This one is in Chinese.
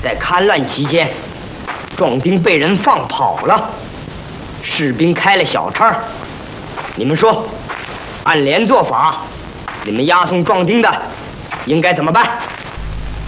在戡乱期间，壮丁被人放跑了，士兵开了小差，你们说，按连坐法，你们押送壮丁的应该怎么办？